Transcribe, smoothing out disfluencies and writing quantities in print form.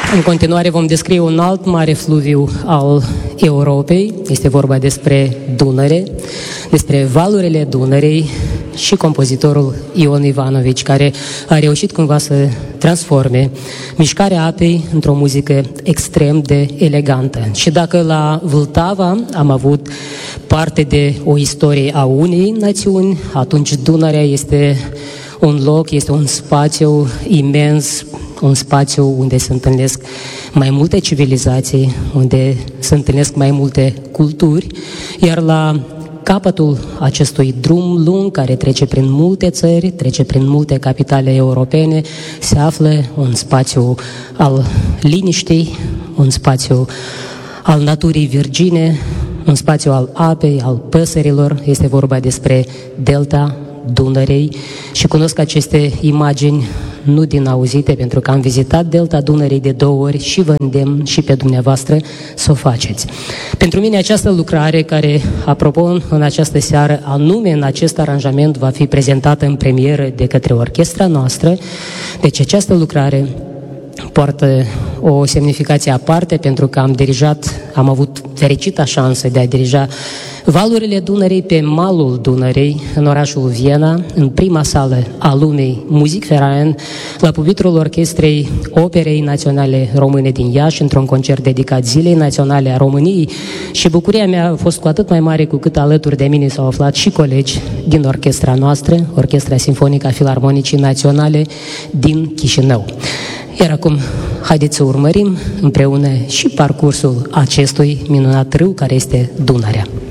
În continuare vom descrie un alt mare fluviu al Europei. Este vorba despre Dunăre, despre valurile Dunărei și compozitorul Ion Ivanovici, care a reușit cumva să transforme mișcarea apei într-o muzică extrem de elegantă. Și dacă la Vltava am avut parte de o istorie a unei națiuni, atunci Dunărea este un loc, este un spațiu imens, un spațiu unde se întâlnesc mai multe civilizații, unde se întâlnesc mai multe culturi, iar la capătul acestui drum lung care trece prin multe țări, trece prin multe capitale europene, se află un spațiu al liniștii, un spațiu al naturii virgine, un spațiu al apei, al păsărilor. Este vorba despre delta Dunărei și cunosc aceste imagini nu din auzite, pentru că am vizitat delta Dunărei de 2 ori și vă îndemn și pe dumneavoastră să o faceți. Pentru mine această lucrare, care, apropo, în această seară, anume în acest aranjament, va fi prezentată în premieră de către orchestra noastră, deci această lucrare poartă o semnificație aparte, pentru că am avut fericita șansă de a dirija valurile Dunărei pe malul Dunărei, în orașul Viena, în prima sală a lumii Musikverein, la pupitrul Orchestrei Operei Naționale Române din Iași, într-un concert dedicat Zilei Naționale a României, și bucuria mea a fost cu atât mai mare cu cât alături de mine s-au aflat și colegi din orchestra noastră, Orchestra Sinfonică a Filarmonicii Naționale din Chișinău. Iar acum, haideți să urmărim împreună și parcursul acestui minunat râu care este Dunărea.